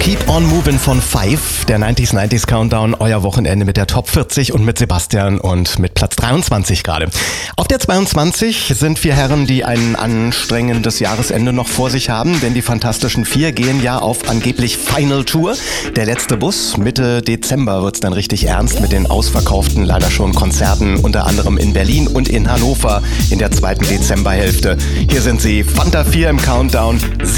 Keep on Moving von Five, der 90s Countdown, euer Wochenende mit der Top 40 und mit Sebastian und mit Platz 23 gerade. Auf der 22 sind 4 Herren, die ein anstrengendes Jahresende noch vor sich haben, denn die Fantastischen 4 gehen ja auf angeblich Final Tour. Der letzte Bus, Mitte Dezember wird's dann richtig ernst mit den ausverkauften, leider schon Konzerten, unter anderem in Berlin und in Hannover in der zweiten Dezemberhälfte. Hier sind sie, Fanta 4 im Countdown,